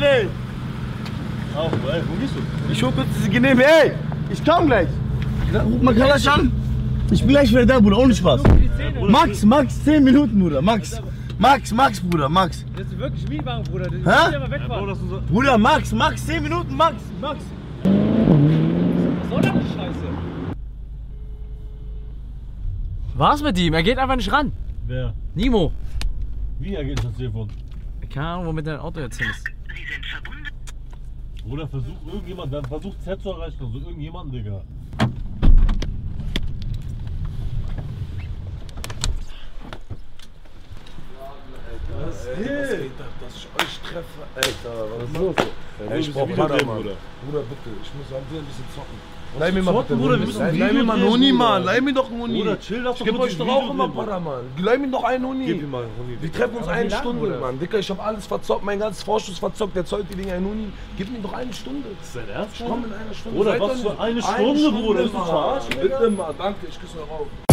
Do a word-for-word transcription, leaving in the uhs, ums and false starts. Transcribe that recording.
ey. Ach, ey, wo gehst du? Ich hol kurz diese Genehme, ey. Ich komm gleich. Ruf mal Kalasch an. Ich bin gleich wieder da, Bruder, ohne Spaß. Max, Max, zehn Minuten, Bruder, Max. Max, Max, Bruder, Max. Das ist wirklich Mietwagen, Bruder. Das Hä? ja mal wegfahren. So Bruder, Max, Max, zehn Minuten, Max, Max. Was soll das die Scheiße? Was mit ihm? Er geht einfach nicht ran. Wer? Nimo. Wie, er geht das Telefon? Keine Ahnung, womit dein Auto jetzt hin ist. Bruder, versucht irgendjemand, dann versucht Z zu erreichen, also irgendjemanden, Digga. Was ist dass ich euch treffe, Alter, was ist los? Ey, Ich brauch Bruder, Bruder, Bruder. Bruder, bitte, ich muss ein bisschen zocken. Leih mir mal zocken, bitte, Bruder, wir müssen ein Leih Video mir mal einen drehen, Huni, Bruder. Mann, leih mir doch einen Huni. Bruder, chill, lass Ich doch geb kurz euch ein doch auch Video immer drehen, Bruder, Mann. Leih mir doch einen Huni. Gib ihm mal einen Huni. Wir treffen uns Aber eine wie lang, Stunde, Bruder? Mann. Dicker, ich hab alles verzockt, mein ganzes Vorschuss verzockt, der zollt dir Ding einen Huni. Gib mir doch eine Stunde. Ist dein Ernst? Ich komm in einer Stunde. Bruder, Seid was doch für nicht- eine Stunde, Bruder? Ist das Mann. verarschen, Digga? Bitte mal, danke, ich küsse euch auf.